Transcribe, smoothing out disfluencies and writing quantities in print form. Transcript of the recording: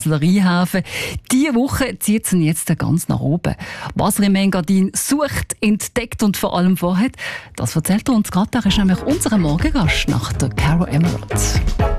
Rheinhäfen. Diese Woche zieht es ihn jetzt ganz nach oben. Was er im Engadin sucht, entdeckt und vor allem vorhat, das erzählt er uns gerade. Er ist nämlich unser Morgengast nach der Caro Emerald.